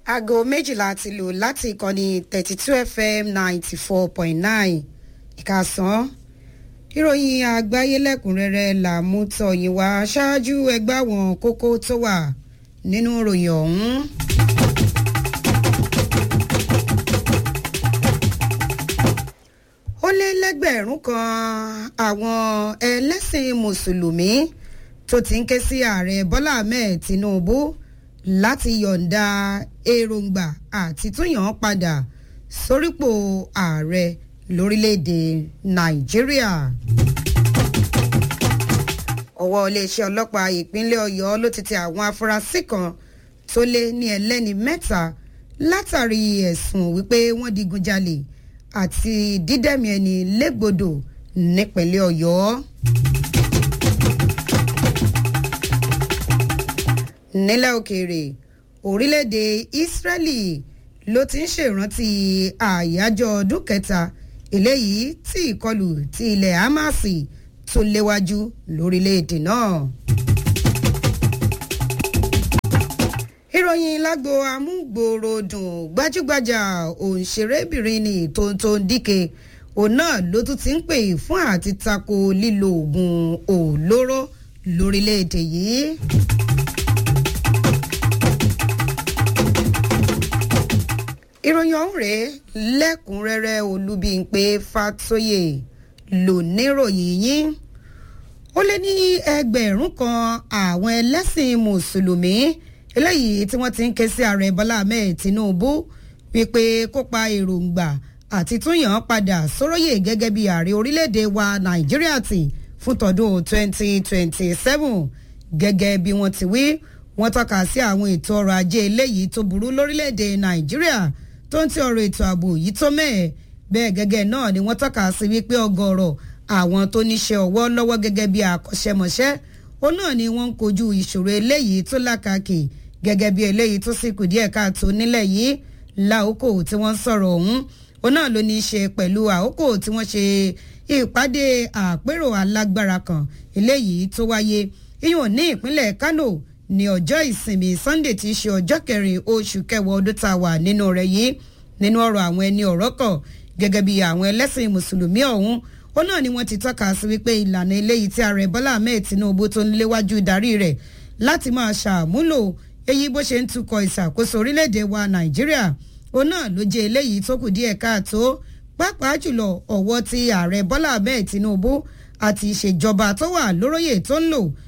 aago méjìlá ti lù láti ìkànnì 32 FM 94.9 ìkàsán ìròyìn àgbáyé lẹ́kùnrẹ́rẹ́ là mú tọ̀yìn wá ṣáájú ẹgbẹ́ àwọn kókó tó wà nínú ìròyìn ọ̀hún. ó lé lẹ́gbẹ̀rún kan àwọn ẹlẹ́sìn mùsùlùmí tó ti ń ké sí ààrẹ Bọ́lá Ahmed Tinubu láti yọ̀ǹda èròǹgbà àti túnyàn padà sórípò ààrẹ lórílẹ̀‐èdè Nàìjíríà. ọwọ́ iléeṣẹ́ ọlọ́pàá ìpínlẹ̀ Ọ̀yọ́ ló ti tẹ àwọn afurasí kan tó lé ní ẹlẹ́ni mẹ́ta látàrí ẹ̀sùn wípé wọ́n digunjalè àti dídẹ̀mí ẹni légbodò nípínlẹ̀ Ọ̀yọ́. nílẹ̀ òkèèrè orílẹ̀-èdè Ísírẹ́lì ló ti ń ṣèrántí àyájọ́ ọdún kẹta eléyìí tí ìkọlù ti ilẹ̀ Hámásì tó léwájú lórílẹ̀-èdè náà. ìròyìn lágbo amúgbòòròdùn gbajúgbajà òǹṣèrébìnrin ní Tonton Dike òun náà ló tún ti ń pè fún àti tako lílo oògùn olóró lórílẹ̀-èdè yìí. ìròyìn ọ̀hún rèé lẹ́kùnrẹ́rẹ́ Olúbímpé Fátóyè lóníròyìn yín. ó lé ní ẹgbẹ̀rún kan àwọn ẹlẹ́sìn mùsùlùmí eléyìí tí wọ́n ti ń ké sí ààrẹ Bọ́lá Ahmed Tinubu wípé kópa èròǹgbà àti túnyàn padà sóróyè gẹ́gẹ́ bí ààrẹ orílẹ̀-èdè wa Nàìjíríà tì fún tọdún 2027 gẹ́gẹ́ bí wọ́n ti wí wọ́n tọ́ka sí àwọn ètò ọrọ̀ ajé eléyìí tó burú lórílẹ̀-èdè Nàìjíríà tó ń ti ọ̀rọ̀ ètò ààbò yìí tó mẹ́ẹ̀ bẹ́ẹ̀ gẹ́gẹ́ náà ni wọ́n tọ́ka sí wípé ọgọ́rọ̀ àwọn tó níṣẹ́ ọwọ́ lọ́wọ́ gẹ́gẹ́ bí akọ́ṣẹ́mọṣẹ́ ó náà ni wọ́n ń kojú ìṣòro eléyìí tó lákàkì gẹ́gẹ́ bí eléyìí tó sì kù díẹ̀ káàtó nílẹ̀ yìí láòkò tí wọ́n sọ̀rọ̀ ọ̀hún ó náà ló ní í ṣe pẹ̀lú àòkò tí wọ́n ṣe ìpàdé àpérò alágbára kan eléyìí tó wáyé ìyọ̀n ní ìpínlẹ̀ Kánò ní ọjọ́ ìsinmi Sunday tí í ṣe ọjọ́ 4 oṣù kẹwàá ọdún tá a wà nínú rẹ̀ yìí nínú ọ̀rọ̀ àwọn ẹni ọ̀rọ̀ kọ̀ gẹ́gẹ́ bí àwọn ẹlẹ́sìn mùsùlùmí ọ̀hún ó náà ni wọ́n ti tọ́ka sí wípé ìlànà eléyìí tí ààrẹ Bọ́lá Ahmed Tinubu tó ń léwájú darí rẹ̀ láti máa ṣàmúlò èyí bó ṣe ń tukọ̀ ìṣàkóso orílẹ̀-èdè wa Nàìjíríà ó náà ló jẹ́ eléyìí tó kù díẹ̀ káàtó pàápàá jùlọ ọ̀wọ́ tí ààrẹ Bọ́lá Ahmed Tinubu àti ìṣèjọba tó wà lóróyè tó ń lò